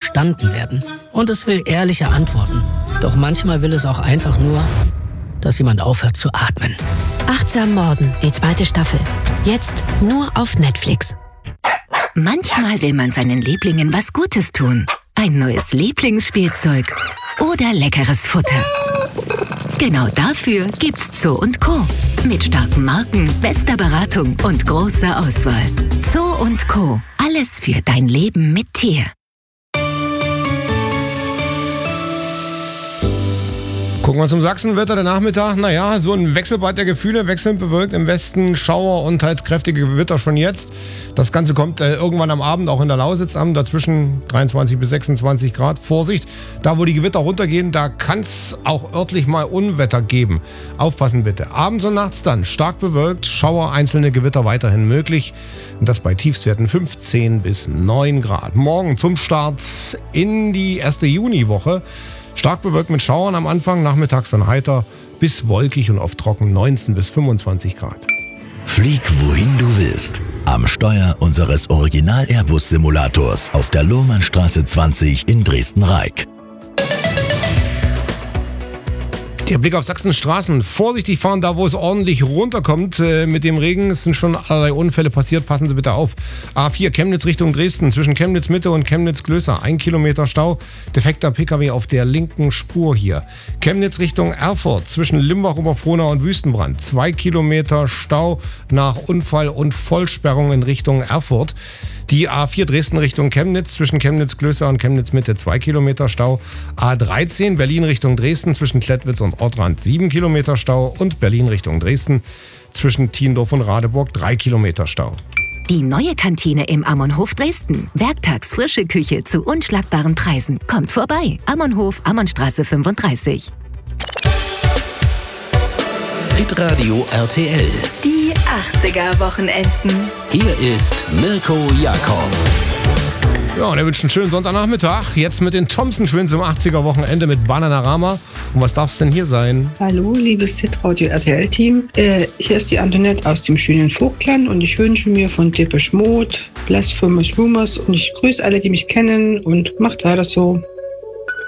verstanden werden. Und es will ehrliche Antworten. Doch manchmal will es auch einfach nur, dass jemand aufhört zu atmen. Achtsam Morden, die 2. Staffel. Jetzt nur auf Netflix. Manchmal will man seinen Lieblingen was Gutes tun. Ein neues Lieblingsspielzeug oder leckeres Futter. Genau dafür gibt's Zoo & Co. Mit starken Marken, bester Beratung und großer Auswahl. Zoo & Co. Alles für dein Leben mit Tier. Gucken wir zum Sachsenwetter, der Nachmittag. Naja, so ein Wechselbad der Gefühle, wechselnd bewölkt, im Westen Schauer und teils kräftige Gewitter schon jetzt. Das Ganze kommt irgendwann am Abend auch in der Lausitz an, dazwischen 23 bis 26 Grad. Vorsicht, da wo die Gewitter runtergehen, da kann es auch örtlich mal Unwetter geben. Aufpassen bitte. Abends und nachts dann stark bewölkt, Schauer, einzelne Gewitter weiterhin möglich. Und das bei Tiefstwerten 15 bis 9 Grad. Morgen zum Start in die erste Juniwoche. Stark bewölkt mit Schauern am Anfang, nachmittags dann heiter bis wolkig und oft trocken 19 bis 25 Grad. Flieg wohin du willst. Am Steuer unseres Original-Airbus-Simulators auf der Lohmannstraße 20 in Dresden-Reik. Der Blick auf Sachsens Straßen. Vorsichtig fahren, da wo es ordentlich runterkommt mit dem Regen. Es sind schon allerlei Unfälle passiert. Passen Sie bitte auf. A4 Chemnitz Richtung Dresden. Zwischen Chemnitz Mitte und Chemnitz Klößer. 1 Kilometer Stau. Defekter Pkw auf der linken Spur hier. Chemnitz Richtung Erfurt. Zwischen Limbach-Oberfrohnau und Wüstenbrand. 2 Kilometer Stau nach Unfall und Vollsperrung in Richtung Erfurt. Die A4 Dresden Richtung Chemnitz, zwischen Chemnitz-Klößer und Chemnitz-Mitte 2 Kilometer Stau. A13 Berlin Richtung Dresden, zwischen Klettwitz und Ortrand 7 Kilometer Stau. Und Berlin Richtung Dresden, zwischen Tiendorf und Radeburg 3 Kilometer Stau. Die neue Kantine im Ammonhof Dresden. Werktags frische Küche zu unschlagbaren Preisen. Kommt vorbei. Ammonhof, Ammonstraße 35. Hitradio RTL. Die 80er-Wochenenden. Hier ist Mirko Jakob. Ja, und er wünscht einen schönen Sonntagnachmittag. Jetzt mit den Thompson Twins im 80er-Wochenende mit Bananarama. Und was darf es denn hier sein? Hallo, liebes Hitradio RTL-Team. Hier ist die Antoinette aus dem schönen Vogtland und ich wünsche mir von Depeche Mode Blasphemous Rumors und ich grüße alle, die mich kennen und macht weiter so.